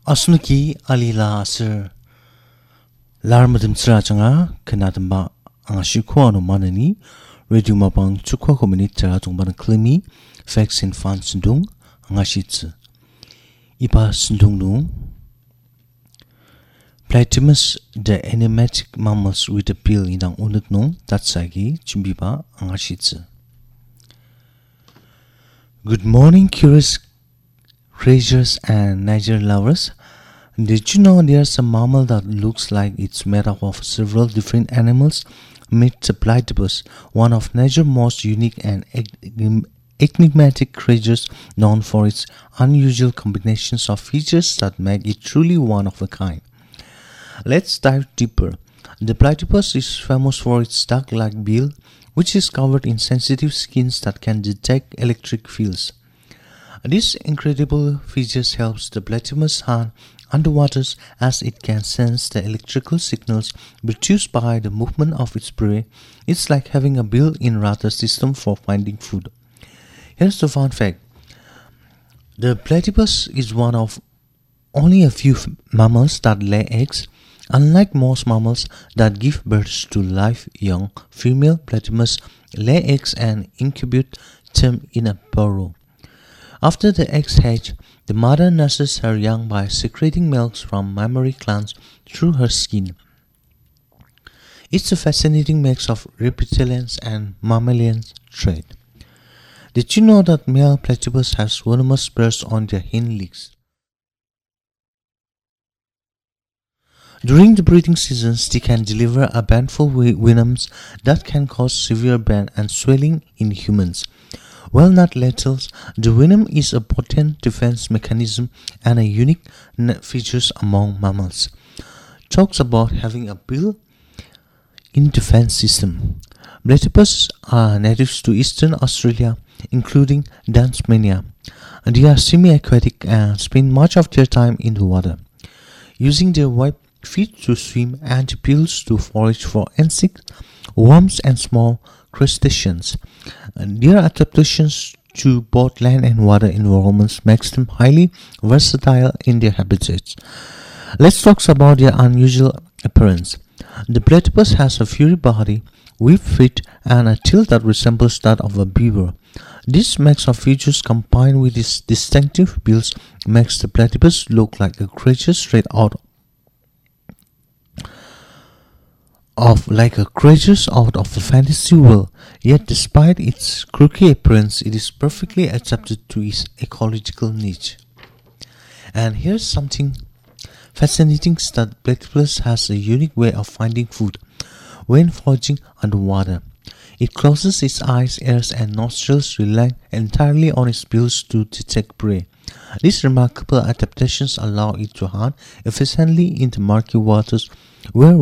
Asnuki alila asir larmadim tsirachanga kanadamba angashikwa no manani radio mapang chukwa komunit teratung klimi facts in fan sundung angashitsu ipa sundung nu Platypus the enigmatic mammals with a bill inang unut no tatsagi chimbiba angashitsu. Good morning, curious creatures and nature lovers. Did you know there's a mammal that looks like it's made up of several different animals? Meet the platypus, one of nature's most unique and enigmatic creatures, known for its unusual combinations of features that make it truly one of a kind. Let's dive deeper. The platypus is famous for its duck-like bill, which is covered in sensitive skins that can detect electric fields. This incredible feature helps the platypus hunt underwater as it can sense the electrical signals produced by the movement of its prey. It's like having a built-in radar system for finding food. Here's the fun fact. The platypus is one of only a few mammals that lay eggs. Unlike most mammals that give birth to live young, female platypus lay eggs and incubate them in a burrow. After the eggs hatch, the mother nurses her young by secreting milk from mammary glands through her skin. It's a fascinating mix of reptilians and mammalian trait. Did you know that male platypus has venomous spurs on their hind legs? During the breeding seasons, they can deliver a baneful venoms that can cause severe burn and swelling in humans. While not lethal, the venom is a potent defense mechanism and a unique feature among mammals. Talks about having a built-in defense system. Platypus are natives to eastern Australia, including Tasmania. They are semi-aquatic and spend much of their time in the water, using their white feet to swim and bills to forage for insects, worms, and small crustaceans. Their adaptations to both land and water environments makes them highly versatile in their habitats. Let's talk about their unusual appearance. The platypus has a furry body, webbed feet, and a tail that resembles that of a beaver. This mix of features combined with its distinctive bills makes the platypus look like a creature straight out of a fantasy world. Yet despite its quirky appearance, it is perfectly adapted to its ecological niche. And here's something fascinating, that platypus has a unique way of finding food when foraging underwater. It closes its eyes, ears, and nostrils, relying entirely on its bills to detect prey. These remarkable adaptations allow it to hunt efficiently in the murky waters where